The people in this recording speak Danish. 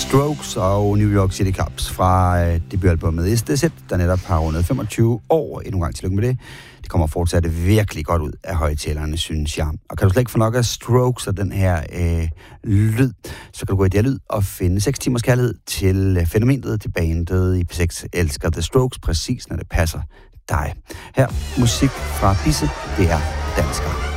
Strokes og New York City Cops fra debutalbummet SDZ, der netop har rundet 25 år. Endnu en gang tillykke med det. Det kommer fortsat virkelig godt ud af højtalerne, synes jeg. Og kan du slet ikke få nok af Strokes og den her lyd, så kan du gå i DR Lyd og finde 6 timers kærlighed til fænomenet, til bandet i P6 elsker The Strokes, præcis når det passer dig. Her musik fra Bisse, det er dansker.